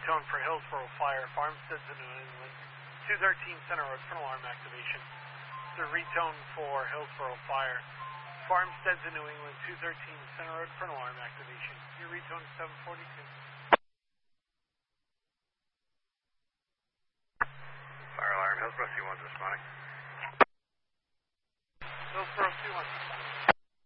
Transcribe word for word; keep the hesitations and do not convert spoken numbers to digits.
retone for Hillsborough Fire, Farmsteads in New England, two thirteen Center Road, front alarm activation. The retone for Hillsborough Fire, Farmsteads in New England, two thirteen Center Road, front alarm activation. Your retone is seven forty-two. Fire alarm, Hillsborough two one's responding. Hillsborough two one.